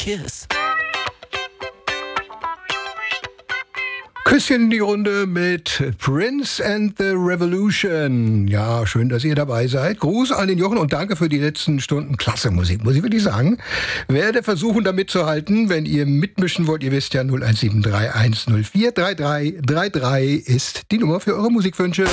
kiss. Küsschen in die Runde mit Prince and the Revolution. Ja, schön, dass ihr dabei seid. Gruß an den Jochen und danke für die letzten Stunden. Klasse Musik, muss ich wirklich sagen. Werde versuchen, da mitzuhalten. Wenn ihr mitmischen wollt, ihr wisst ja, 0173 104 3333 ist die Nummer für eure Musikwünsche.